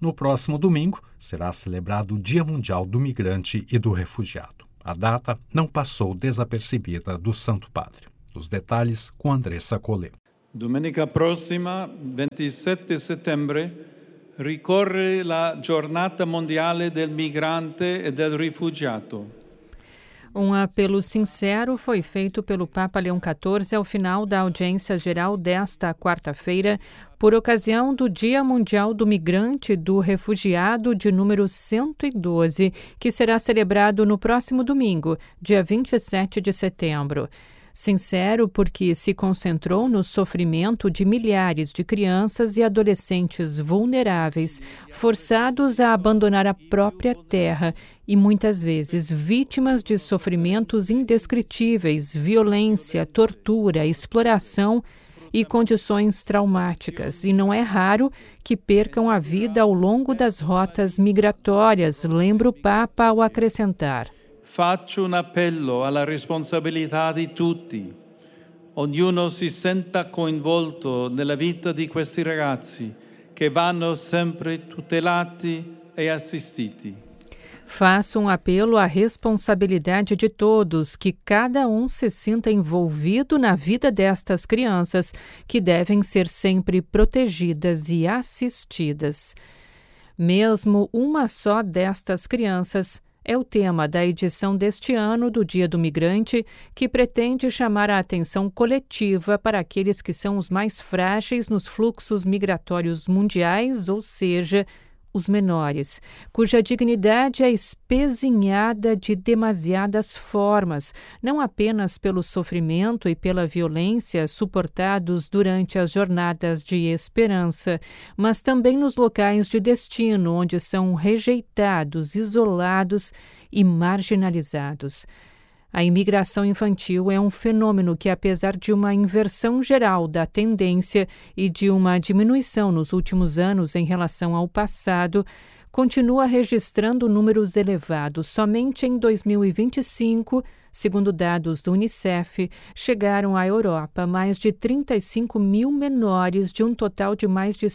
No próximo domingo, será celebrado o Dia Mundial do Migrante e do Refugiado. A data não passou desapercebida do Santo Padre. Os detalhes com Andressa Collet. Domenica prossima, 27 de setembro, ricorre la Giornata Mondiale del Migrante e del Rifugiato. Um apelo sincero foi feito pelo Papa Leão XIV ao final da audiência geral desta quarta-feira, por ocasião do Dia Mundial do Migrante e do Refugiado de número 112, que será celebrado no próximo domingo, dia 27 de setembro. Sincero porque se concentrou no sofrimento de milhares de crianças e adolescentes vulneráveis, forçados a abandonar a própria terra e muitas vezes vítimas de sofrimentos indescritíveis, violência, tortura, exploração e condições traumáticas. E não é raro que percam a vida ao longo das rotas migratórias, lembra o Papa ao acrescentar. Faccio un appello alla responsabilità di tutti. Ognuno si senta coinvolto nella vita di questi ragazzi che vanno sempre tutelati e assistiti. Faço um apelo à responsabilidade de todos, que cada um se sinta envolvido na vida destas crianças, que devem ser sempre protegidas e assistidas. Mesmo uma só destas crianças é o tema da edição deste ano do Dia do Migrante, que pretende chamar a atenção coletiva para aqueles que são os mais frágeis nos fluxos migratórios mundiais, ou seja, os menores, cuja dignidade é espezinhada de demasiadas formas, não apenas pelo sofrimento e pela violência suportados durante as jornadas de esperança, mas também nos locais de destino, onde são rejeitados, isolados e marginalizados. A imigração infantil é um fenômeno que, apesar de uma inversão geral da tendência e de uma diminuição nos últimos anos em relação ao passado, continua registrando números elevados. Somente em 2025, segundo dados do Unicef, chegaram à Europa mais de 35 mil menores de um total de mais de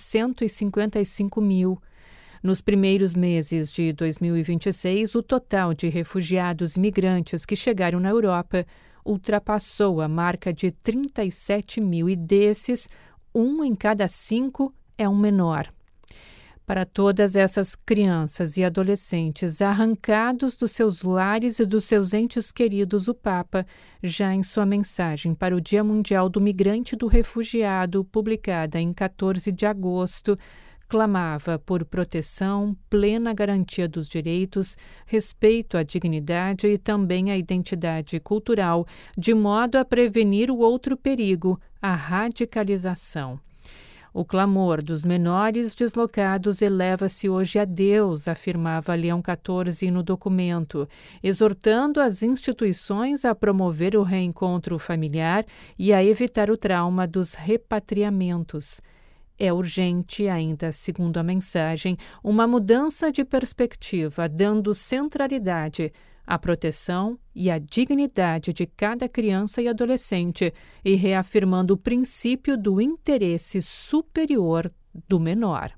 155 mil. Nos primeiros meses de 2026, o total de refugiados migrantes que chegaram na Europa ultrapassou a marca de 37 mil e desses, 1 em cada 5 é um menor. Para todas essas crianças e adolescentes arrancados dos seus lares e dos seus entes queridos, o Papa, já em sua mensagem para o Dia Mundial do Migrante e do Refugiado, publicada em 14 de agosto, clamava por proteção, plena garantia dos direitos, respeito à dignidade e também à identidade cultural, de modo a prevenir o outro perigo, a radicalização. O clamor dos menores deslocados eleva-se hoje a Deus, afirmava Leão XIV no documento, exortando as instituições a promover o reencontro familiar e a evitar o trauma dos repatriamentos. É urgente, ainda segundo a mensagem, uma mudança de perspectiva, dando centralidade à proteção e à dignidade de cada criança e adolescente e reafirmando o princípio do interesse superior do menor.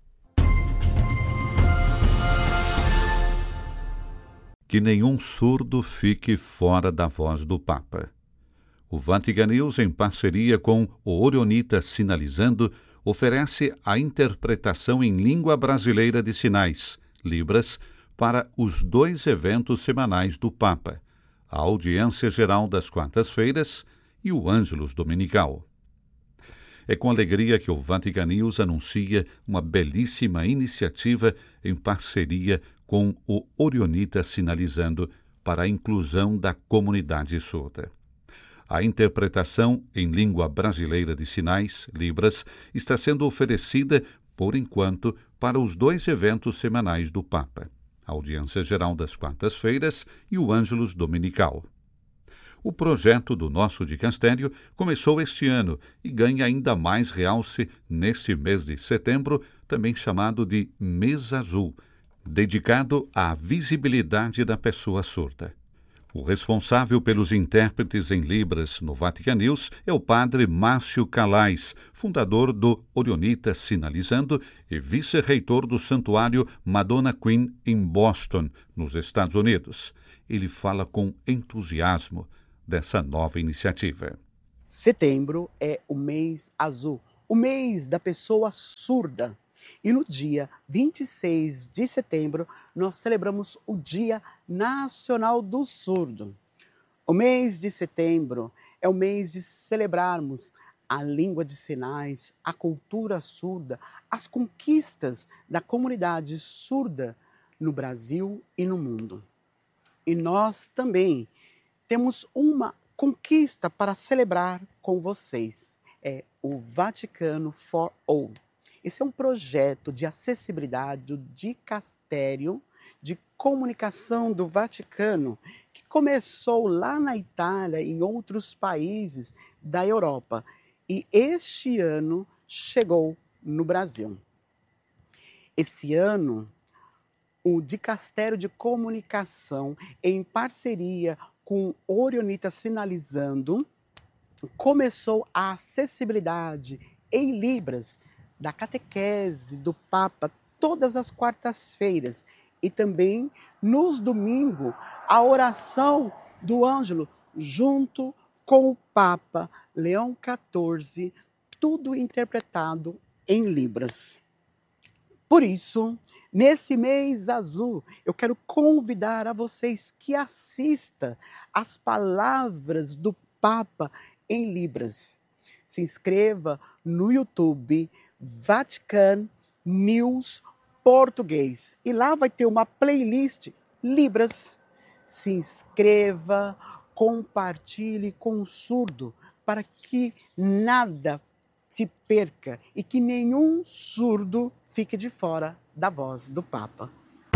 Que nenhum surdo fique fora da voz do Papa. O Vatican News, em parceria com o Orionita Sinalizando, oferece a interpretação em língua brasileira de sinais, Libras, para os 2 eventos semanais do Papa, a Audiência Geral das quartas-feiras e o Ângelus Dominical. É com alegria que o Vatican News anuncia uma belíssima iniciativa em parceria com o Orionita Sinalizando para a inclusão da comunidade surda. A interpretação em língua brasileira de sinais, Libras, está sendo oferecida, por enquanto, para os 2 eventos semanais do Papa, a Audiência Geral das quartas-feiras e o Ângelus Dominical. O projeto do nosso dicastério começou este ano e ganha ainda mais realce neste mês de setembro, também chamado de Mês Azul, dedicado à visibilidade da pessoa surda. O responsável pelos intérpretes em Libras no Vatican News é o padre Márcio Calais, fundador do Orionita Sinalizando e vice-reitor do Santuário Madonna Queen em Boston, nos Estados Unidos. Ele fala com entusiasmo dessa nova iniciativa. Setembro é o mês azul, o mês da pessoa surda. E no dia 26 de setembro, nós celebramos o Dia Nacional do Surdo. O mês de setembro é o mês de celebrarmos a língua de sinais, a cultura surda, as conquistas da comunidade surda no Brasil e no mundo. E nós também temos uma conquista para celebrar com vocês. É o Vaticano for All. Esse é um projeto de acessibilidade do Dicastério de Comunicação do Vaticano, que começou lá na Itália e em outros países da Europa. E este ano chegou no Brasil. Esse ano, o Dicastério de Comunicação, em parceria com o Orionita Sinalizando, começou a acessibilidade em Libras da catequese do Papa todas as quartas-feiras e também nos domingos a oração do Ângelo junto com o Papa Leão XIV, tudo interpretado em Libras. Por isso, nesse mês azul, eu quero convidar a vocês que assistam às palavras do Papa em Libras. Se inscreva no YouTube Vatican News Português. E lá vai ter uma playlist Libras. Se inscreva, compartilhe com o surdo para que nada se perca e que nenhum surdo fique de fora da voz do Papa.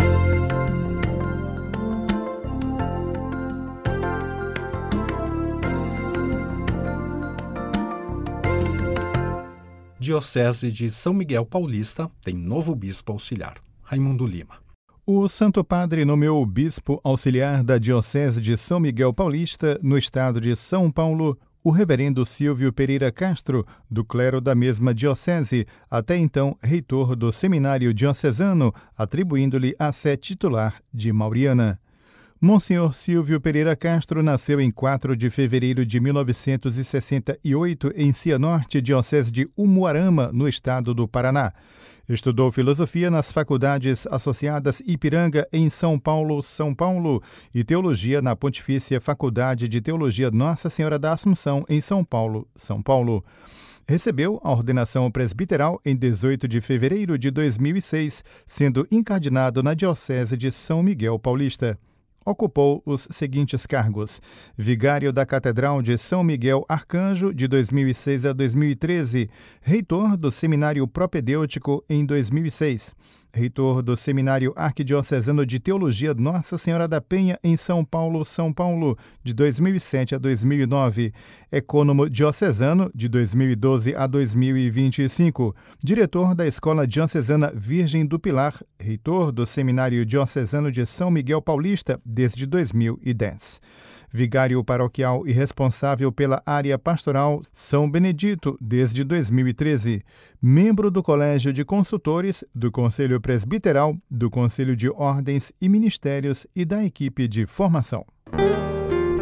Diocese de São Miguel Paulista tem novo bispo auxiliar, Raimundo Lima. O Santo Padre nomeou o bispo auxiliar da Diocese de São Miguel Paulista, no estado de São Paulo, o reverendo Silvio Pereira Castro, do clero da mesma diocese, até então reitor do Seminário Diocesano, atribuindo-lhe a sé titular de Mauriana. Monsenhor Silvio Pereira Castro nasceu em 4 de fevereiro de 1968 em Cianorte, diocese de Umuarama, no estado do Paraná. Estudou filosofia nas faculdades associadas Ipiranga, em São Paulo, e teologia na Pontifícia Faculdade de Teologia Nossa Senhora da Assunção, em São Paulo. Recebeu a ordenação presbiteral em 18 de fevereiro de 2006, sendo incardinado na Diocese de São Miguel Paulista. Ocupou os seguintes cargos: vigário da Catedral de São Miguel Arcanjo, de 2006 a 2013, reitor do Seminário Propedêutico em 2006, reitor do Seminário Arquidiocesano de Teologia Nossa Senhora da Penha, em São Paulo, de 2007 a 2009, ecônomo diocesano, de 2012 a 2025, diretor da Escola Diocesana Virgem do Pilar, reitor do Seminário Diocesano de São Miguel Paulista, desde 2010. Vigário paroquial e responsável pela área pastoral São Benedito, desde 2013. Membro do Colégio de Consultores, do Conselho Presbiteral, do Conselho de Ordens e Ministérios e da equipe de formação.